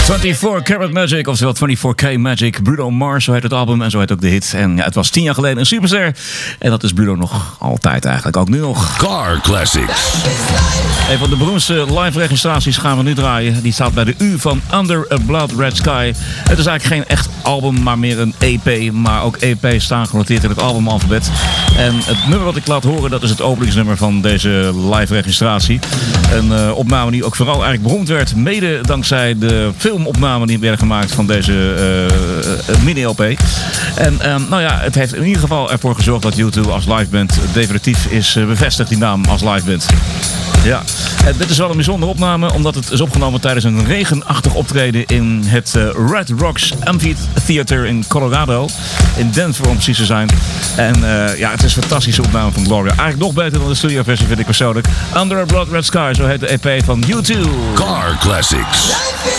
24 Karat Magic, oftewel 24K Magic. Bruno Mars, zo heet het album en zo heet ook de hit. En ja, het was 10 jaar geleden een superster. En dat is Bruno nog altijd eigenlijk, ook nu nog. Car Classics. Een van de beroemdste live registraties gaan we nu draaien. Die staat bij de U van Under a Blood Red Sky. Het is eigenlijk geen echt album, maar meer een EP. Maar ook EP's staan genoteerd in het albumalfabet. En het nummer wat ik laat horen, dat is het openingsnummer van deze live registratie. Een opname die ook vooral eigenlijk beroemd werd. Mede dankzij de filmopnamen die werden gemaakt van deze mini-LP. En nou ja, het heeft in ieder geval ervoor gezorgd dat U2 als liveband definitief is bevestigd, die naam als liveband. Ja, en dit is wel een bijzondere opname, omdat het is opgenomen tijdens een regenachtig optreden in het Red Rocks Amphitheater in Colorado. In Denver om precies te zijn. En ja, het is een fantastische opname van Gloria. Eigenlijk nog beter dan de studioversie vind ik persoonlijk. Under a Blood Red Sky, zo heet de EP van U2. Car Classics.